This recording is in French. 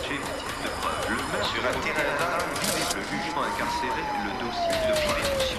objectif de preuve. Le meurtre Sur un terrain vague, le jugement incarcéré, le dossier de preuve.